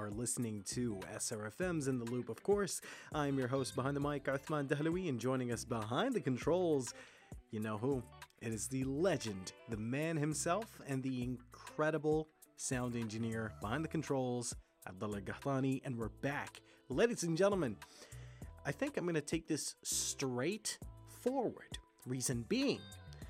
are listening to SRFM's In the Loop, of course. I'm your host behind the mic, Uthman Dahlawi, and joining us behind the controls, you know who? It is the legend, the man himself, and the incredible sound engineer behind the controls, Abdullah Gahtani, and we're back. Ladies and gentlemen, I think I'm going to take this straight forward. Reason being,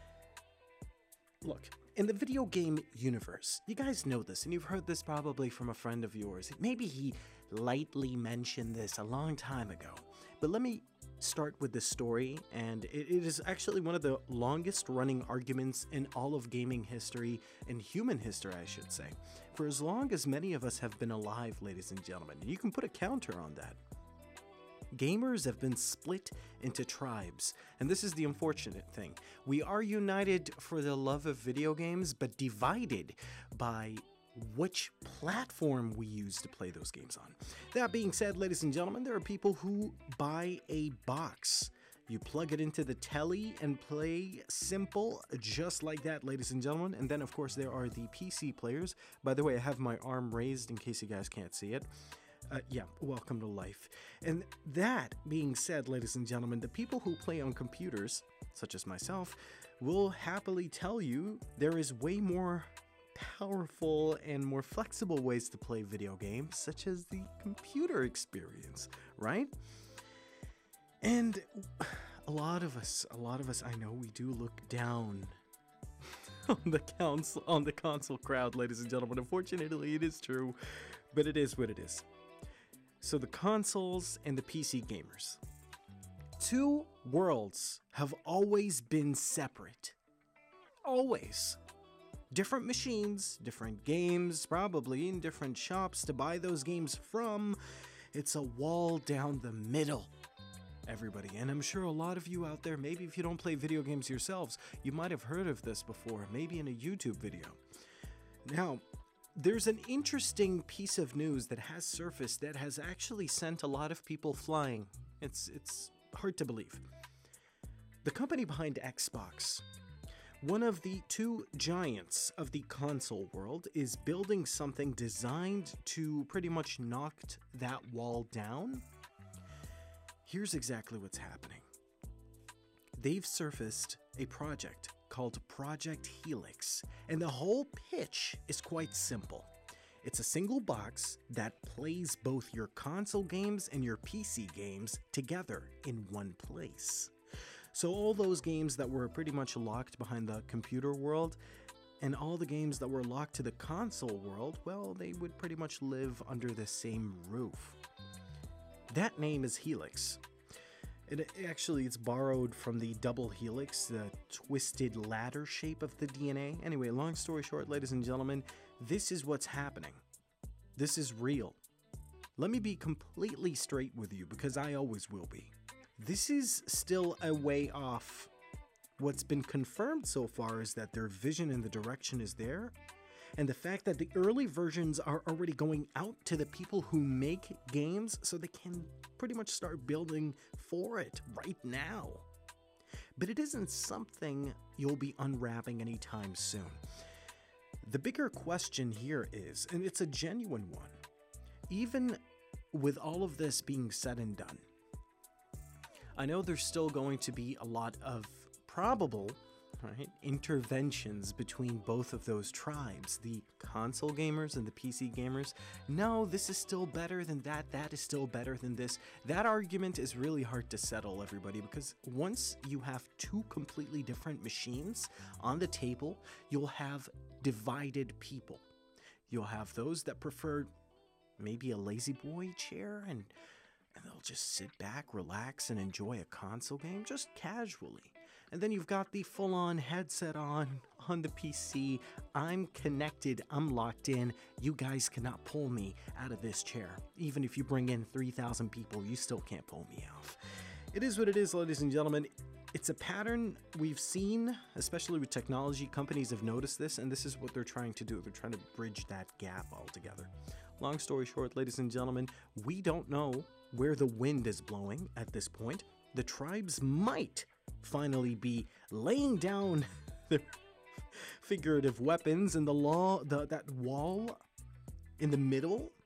look, in the video game universe, you guys know this, and you've heard this probably from a friend of yours. Maybe he lightly mentioned this a long time ago. But let me start with this story, and it is actually one of the longest running arguments in all of gaming history, in human history, I should say. For as long as many of us have been alive, ladies and gentlemen, you can put a counter on that. Gamers have been split into tribes, and this is the unfortunate thing. We are united for the love of video games, but divided by which platform we use to play those games on. That being said, ladies and gentlemen, there are people who buy a box. You plug it into the telly and play simple, just like that, ladies and gentlemen. And then, of course, there are the PC players. By the way, I have my arm raised in case you guys can't see it. Welcome to life. And that being said, ladies and gentlemen, the people who play on computers, such as myself, will happily tell you there is way more powerful and more flexible ways to play video games, such as the computer experience, right? And a lot of us, I know we do look down on the console crowd, ladies and gentlemen. Unfortunately, it is true, but it is what it is. So the consoles and the PC gamers. Two worlds have always been separate. Always. Different machines, different games, probably in different shops to buy those games from. It's a wall down the middle, everybody. And I'm sure a lot of you out there, maybe if you don't play video games yourselves, you might have heard of this before, maybe in a YouTube video. Now, there's an interesting piece of news that has surfaced that has actually sent a lot of people flying. It's hard to believe. The company behind Xbox, one of the two giants of the console world, is building something designed to pretty much knock that wall down. Here's exactly what's happening. They've surfaced a project called Project Helix, and the whole pitch is quite simple. It's a single box that plays both your console games and your PC games together in one place. So all those games that were pretty much locked behind the computer world and all the games that were locked to the console world, well, they would pretty much live under the same roof. That name is Helix. It's borrowed from the double helix, the twisted ladder shape of the DNA. Anyway, long story short, ladies and gentlemen, this is what's happening. This is real. Let me be completely straight with you, because I always will be. This is still a way off. What's been confirmed so far is that their vision and the direction is there, and the fact that the early versions are already going out to the people who make games so they can pretty much start building for it right now. But it isn't something you'll be unwrapping anytime soon. The bigger question here is, and it's a genuine one, even with all of this being said and done, I know there's still going to be a lot of probable interventions between both of those tribes, the console gamers and the PC gamers. No, this is still better than that. That is still better than this. That argument is really hard to settle, everybody, because once you have two completely different machines on the table, you'll have divided people. You'll have those that prefer maybe a lazy boy chair and they'll just sit back, relax, and enjoy a console game just casually. And then you've got the full-on headset on the PC. I'm connected, I'm locked in. You guys cannot pull me out of this chair. Even if you bring in 3,000 people, you still can't pull me off. It is what it is, ladies and gentlemen. It's a pattern we've seen, especially with technology. Companies have noticed this, and this is what they're trying to do. They're trying to bridge that gap altogether. Long story short, ladies and gentlemen, we don't know where the wind is blowing at this point. The tribes might finally be laying down their figurative weapons, and that wall in the middle